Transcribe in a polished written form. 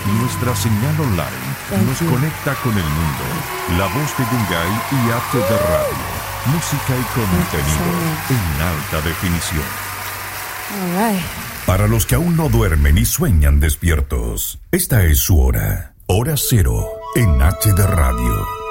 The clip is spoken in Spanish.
Nuestra señal online nos conecta con el mundo. La voz de Gungay y HD Radio. Música y contenido en alta definición. All right. Para los que aún no duermen y sueñan despiertos, esta es su hora. Hora cero en HD Radio.